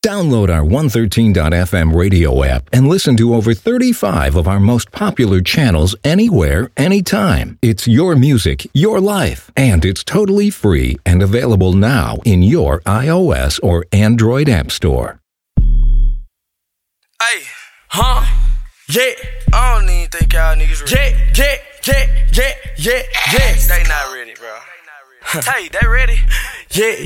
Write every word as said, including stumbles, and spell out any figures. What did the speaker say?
Download our one thirteen dot f m radio app and listen to over thirty-five of our most popular channels anywhere, anytime. It's your music, your life, and it's totally free and available now in your iOS or Android app store. Hey, huh? Yeah. I don't even think y'all niggas ready. Yeah, yeah, yeah, yeah, yeah, yeah. They not ready, bro. Hey, they ready? Yeah,